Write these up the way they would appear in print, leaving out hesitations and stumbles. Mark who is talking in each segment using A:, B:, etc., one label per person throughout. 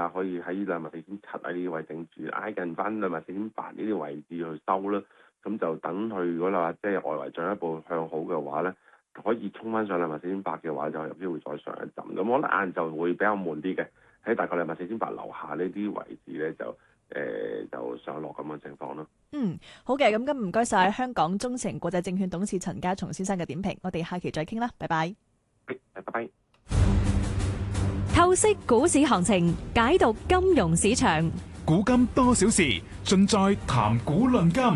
A: 價可以喺24.7啊呢啲位頂住，挨近翻24.8呢啲位置去收啦。咁就等佢如果話即係外圍進一步向好嘅話咧，可以衝翻上24.8嘅話，就有機會再上一陣。咁我覺得晏晝會比較悶啲嘅，喺大概24.8樓下呢啲位置咧就上落咁嘅情況咯。
B: 好嘅，咁唔該晒香港中誠國際證券董事陳家松先生嘅點評，我哋下期再傾啦，拜拜。
A: 拜拜。
C: 透析股市行情，解讀金融市場，
D: 古今多少事，盡在談股論金。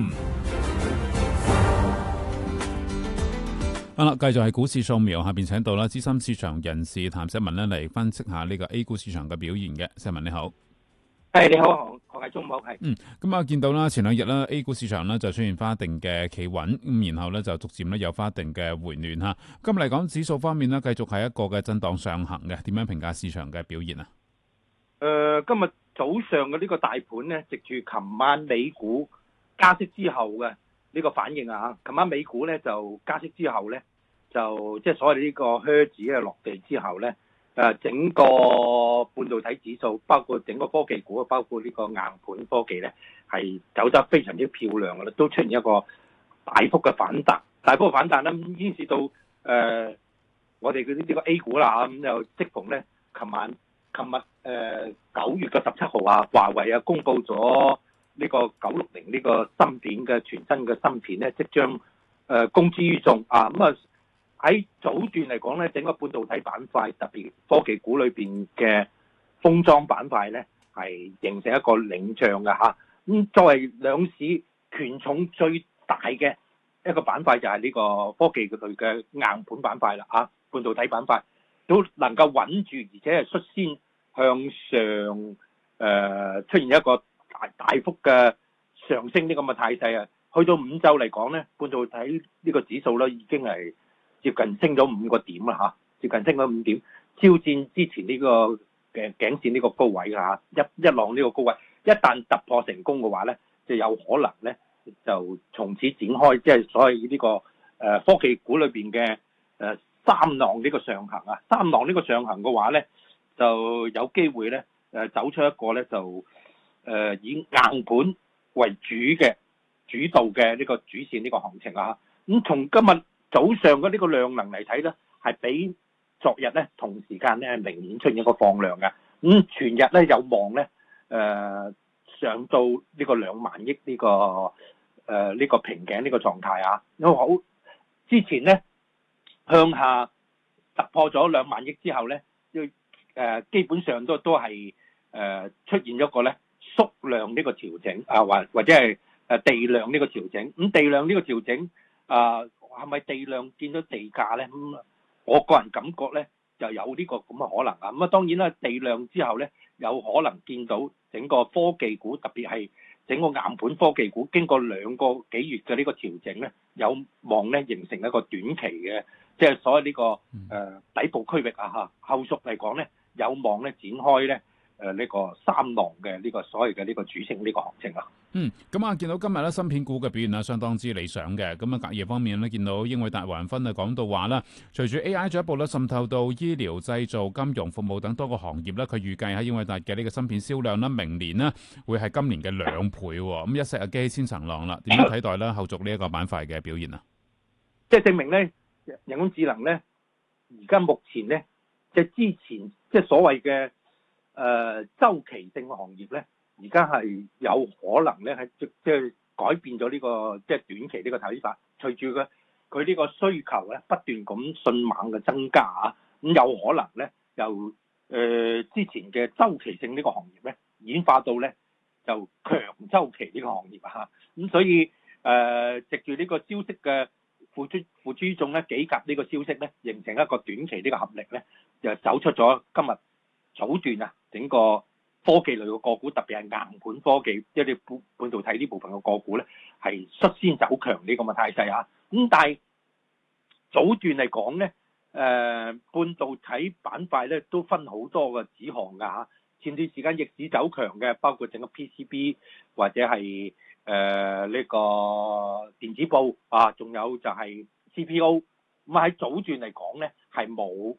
D: 好啦，繼續係股市掃描，下邊請到啦資深市場人士譚石文咧嚟分析下呢個 A 股市場嘅表現嘅。石文你好。
E: 你好，我係鍾寶。
D: 咁啊，見到啦，前兩日啦 A 股市場咧就出現翻一定嘅企穩，咁然後咧就逐漸咧有翻一定嘅回暖吓。今日嚟講，指數方面咧繼續係一個嘅震盪上行嘅，點樣評價市場嘅表現啊？
E: 今日早上嘅呢個大盤咧，藉住琴晚美股加息之後嘅呢個反應啊，琴晚美股咧就加息之後咧，就即係所謂呢個靴子嘅落地之後咧。整個半導體指數，包括整個科技股，包括呢個硬盤科技咧，係走得非常之漂亮嘅啦，都出現一個大幅嘅反彈。大幅嘅反彈咧，牽涉到我哋呢個 A 股啦，咁就適逢咧，琴日9月嘅17號啊，華為啊公布咗呢個960呢個芯片嘅全新嘅芯片咧，即將公之於眾啊，咁啊。喺早段嚟講咧，整個半導體板塊，特別科技股裏邊嘅封裝板塊咧，係形成一個領漲嘅嚇。咁作為兩市權重最大嘅一個板塊，就係呢個科技類嘅硬盤板塊啦嚇。半導體板塊都能夠穩住，而且係率先向上出現一個大幅嘅上升呢咁嘅態勢啊。去到5週嚟講咧，半導體呢個指數咧已經係接近升咗5個點啦嚇，接近升咗5點，挑戰之前呢個嘅頸線呢個高位㗎嚇，一浪呢個高位，一旦突破成功嘅話咧，就有可能咧就從此展開，即係所謂呢個科技股裏邊嘅三浪呢個上行啊，三浪呢個上行嘅話咧，就有機會咧走出一個咧就以硬盤為主導嘅呢個主線呢個行情啊，咁從今日早上嘅呢個量能嚟睇咧，係比昨日咧同時間咧明顯出現一個放量嘅，咁全日咧有望咧上到呢個2萬億呢個呢個瓶頸呢個狀態啊，因為好之前咧向下突破咗2萬億之後咧，基本上都係出現咗個咧縮量呢個調整啊，或者係地量呢個調整，咁地量呢個調整係咪地量見到地價咧？我個人感覺咧就有呢個咁嘅可能啊。咁當然啦，地量之後咧有可能見到整個科技股，特別係整個硬盤科技股，經過2個幾月嘅呢個調整咧，有望咧形成一個短期嘅，即係所謂呢個底部區域啊嚇。後續嚟講咧，有望咧展開咧呢個三浪嘅呢個所謂嘅呢個主升呢個行情啊。
D: 咁啊，見到今日咧芯片股嘅表現相當之理想嘅。咁啊，隔夜方面咧，見到英偉達華芬啊講到話啦，隨住 AI 進一步咧滲透到醫療、製造、金融服務等多個行業咧，佢預計喺英偉達嘅呢個芯片銷量咧，明年呢會係今年嘅2倍。咁一石啊激起千層浪啦，點樣睇待咧後續呢一個板塊嘅表現啊？
E: 即係證明咧，人工智能咧，而家目前咧，即係之前即係所謂嘅週期性嘅行業咧。而家係有可能咧，係即係改變咗呢個即係短期呢個睇法。隨住佢呢個需求咧不斷咁迅猛嘅增加啊，咁有可能咧由之前嘅周期性呢個行業咧演化到咧就強周期呢個行業啊。咁所以藉住呢個消息嘅付諸於眾咧，幾夾呢個消息咧，形成一個短期呢個合力咧，就走出咗今日早段啊整個科技類嘅個股，特別係硬盤科技，即係半導體呢部分嘅個股咧，係率先走強呢咁嘅態勢啊。咁但係早段嚟講咧，半導體板塊咧都分好多嘅子項㗎嚇。前段時間逆市走強嘅，包括整個 PCB 或者係呢個電子報啊，仲有就係 CPU。咁喺早段嚟講咧，係冇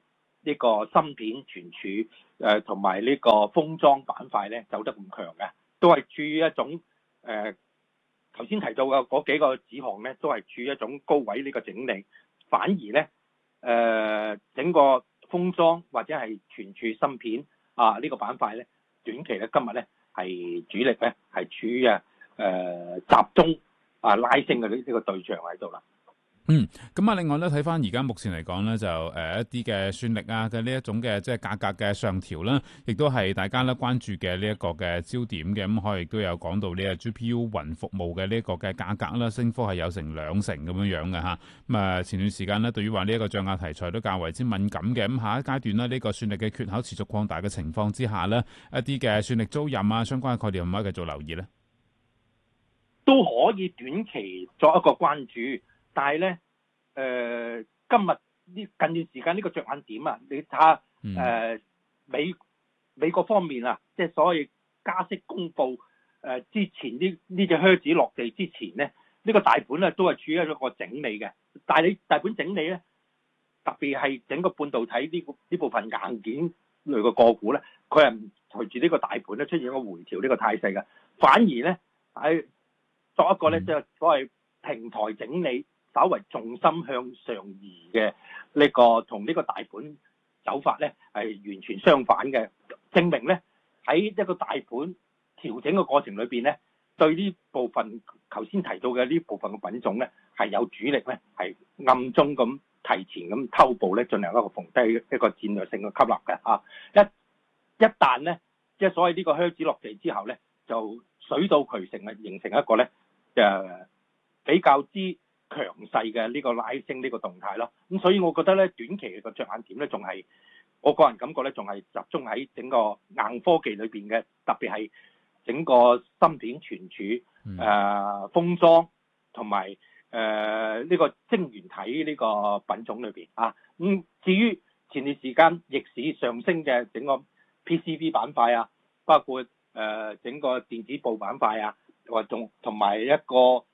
E: 呢個芯片存儲同埋呢個封裝板塊咧走得咁強嘅，都係處於一種頭先提到嘅嗰幾個指項咧，都係處於一種高位呢個整理，反而咧整個封裝或者係存儲芯片呢個板塊咧，短期咧今日咧係主力咧係處於集中拉升嘅呢個對象喺度啦。
D: 咁啊，另外咧睇翻而家目前嚟講咧，就一啲嘅算力嘅呢一種嘅即係價格嘅上調啦，亦都係大家咧關注嘅呢一個嘅焦點嘅。咁可以亦都有講到呢個 GPU 雲服務嘅呢一個嘅價格啦，升幅係有成2成咁樣嘅嚇。咁啊，前段時間呢，對於話呢一個漲價題材都較為之敏感嘅。咁下一階段呢，呢個算力嘅缺口持續擴大嘅情況之下呢，一啲嘅算力租賃相關嘅概念可唔可以繼續留意呢？
E: 都可以短期作一個關注。但係咧，今日近段時間呢個着眼點你睇下美國方面即係所謂加息公布之前呢隻靴子落地之前咧，呢個大盤咧都係處於一個整理嘅。但係你大盤整理咧，特別係整個半導體呢部分硬件類嘅個股咧，佢係隨住呢個大盤咧出現一個回調呢個態勢嘅，反而咧係作一個咧即係所謂平台整理。稍為重心向上移嘅呢個同呢個大盤走法咧係完全相反嘅，證明咧喺一個大盤調整嘅過程裏邊咧，對呢部分頭先提到嘅呢部分嘅品種咧係有主力咧係暗中咁提前咁偷步咧進行一個逢低一個戰略性嘅吸納嘅一旦咧即係所謂呢個靴子落地之後咧，就水到渠成形成一個咧比較之強勢嘅呢個拉升呢個動態咯，咁所以我覺得咧短期嘅着眼點咧仲係我個人感覺咧仲係集中喺整個硬科技裏邊嘅，特別係整個芯片存儲、封裝同埋呢個晶圓體呢個品種裏邊咁至於前段時間逆市上升嘅整個 PCB 板塊包括整個電子部板塊或同埋一個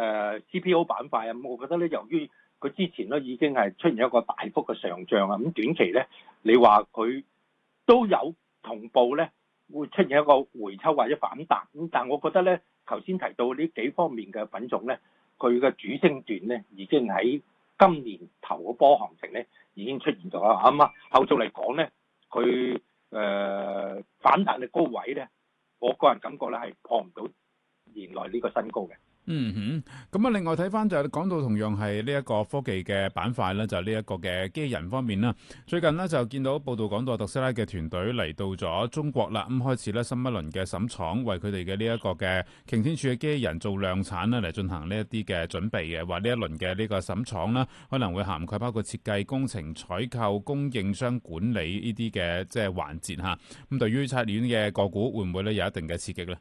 E: CPO 板塊我覺得咧，由於佢之前咧已經係出現一個大幅嘅上漲咁短期咧，你話佢都有同步咧會出現一個回抽或者反彈咁，但係我覺得咧，頭先提到呢幾方面嘅品種咧，佢嘅主升段咧已經喺今年頭嗰波行情咧已經出現咗啦，後續嚟講咧，佢反彈嘅高位咧，我個人感覺咧係破唔到原來呢個新高嘅。
D: 咁另外睇翻就係講到同樣係呢一個科技嘅板塊咧，就係呢一個嘅機器人方面啦。最近呢，就見到報道講到特斯拉嘅團隊嚟到咗中國啦，咁開始咧新一輪嘅審廠，為佢哋嘅呢一個嘅擎天柱嘅機器人做量產啦，嚟進行呢一啲嘅準備嘅。話呢一輪嘅呢個審廠啦，可能會涵蓋包括設計、工程、採購、供應商管理呢啲嘅即係環節嚇。咁對於拆鏈嘅個股會唔會咧有一定嘅刺激咧？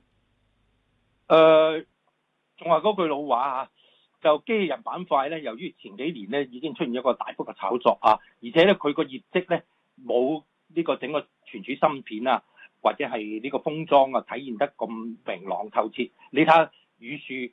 E: 仲話嗰句老話就機器人板塊咧，由於前幾年咧已經出現一個大幅嘅炒作而且咧佢個業績咧冇呢個整個存儲芯片或者係呢個封裝體現得咁明朗透徹。你睇下宇樹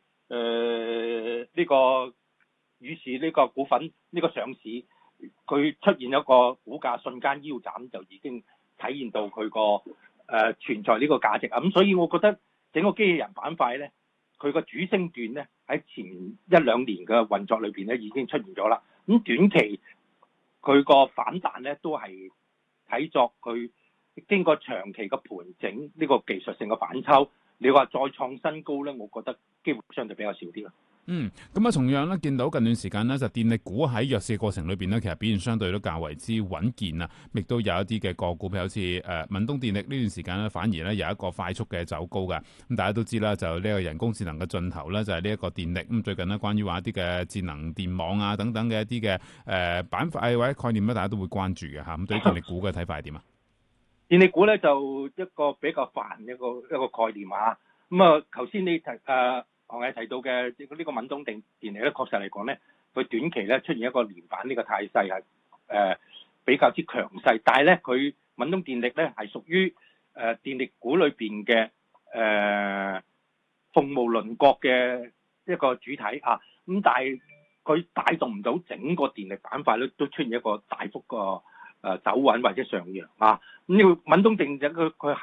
E: 呢個股份呢個上市，佢出現一個股價瞬間腰斬，就已經體現到佢個存在呢個價值咁所以我覺得整個機器人板塊咧，佢個主升段咧喺前1-2年嘅運作裏邊咧已經出現咗啦。咁短期佢個反彈咧都係睇作佢經過長期嘅盤整呢個技術性嘅反抽。你話再創新高咧，我覺得機會相對比較少啲咯。
D: 咁同樣咧見到近段時間呢，就電力股喺弱市過程裏邊呢，其實表現相對都較為之穩健亦都有一啲嘅個股，譬如好似敏東電力呢段時間呢，反而咧有一個快速嘅走高㗎。咁大家都知啦，就呢個人工智能嘅盡頭咧，就係呢一個電力。咁最近呢，關於話一啲嘅智能電網等等嘅一啲嘅板塊或者概念咧，大家都會關注嘅嚇。咁對於電力股嘅睇法係點啊？
E: 電力股咧就一個比較煩一個概念頭先你我哋提到嘅呢個敏東電力咧，確實嚟講咧，佢短期咧出現一個連板呢個態勢係比較之強勢，但係咧佢敏東電力咧係屬於電力股裏邊嘅鳳毛麟角嘅一個主體咁但係佢帶動唔到整個電力板塊咧，都出現一個大幅個走穩或者上揚啊。咁呢個穩中定佢